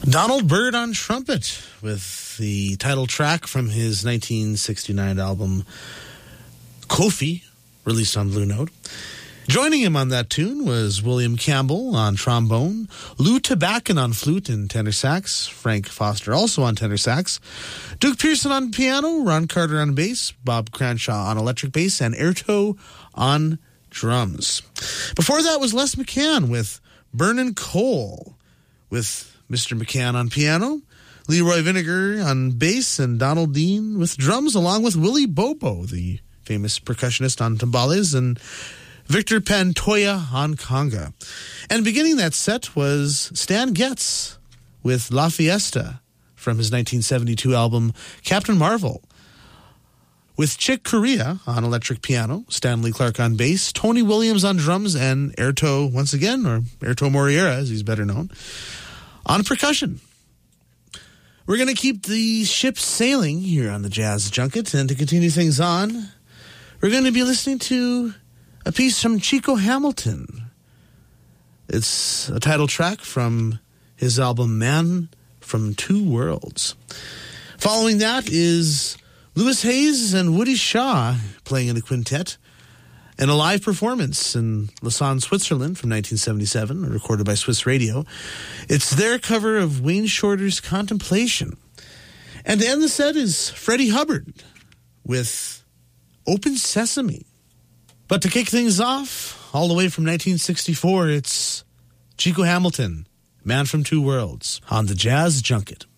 Donald Byrd on trumpet with the title track from his 1969 album Kofi, released on Blue Note. Joining him on that tune was William Campbell on trombone, Lou Tabakin on flute and tenor sax, Frank Foster also on tenor sax, Duke Pearson on piano, Ron Carter on bass, Bob Cranshaw on electric bass, and Airto on drums. Before that was Les McCann with Burnin' Coal, with Mr. McCann on piano, Leroy Vinegar on bass, and Donald Dean with drums, along with Willie Bobo, the famous percussionist on timbales, and Victor Pantoja on conga. And beginning that set was Stan Getz with La Fiesta from his 1972 album Captain Marvel, with Chick Corea on electric piano, Stanley Clarke on bass, Tony Williams on drums, and Airto once again, or Airto Moreira as he's better known, on percussion. We're going to keep the ship sailing here on the Jazz Junket, and to continue things on, we're going to be listening to a piece from Chico Hamilton. It's a title track from his album Man from Two Worlds. Following that is Louis Hayes and Woody Shaw playing in a quintet, and a live performance in Lausanne, Switzerland from 1977, recorded by Swiss Radio. It's their cover of Wayne Shorter's Contemplation. And to end the set is Freddie Hubbard with Open Sesame. But to kick things off, all the way from 1964, it's Chico Hamilton, Man from Two Worlds, on the Jazz Junket.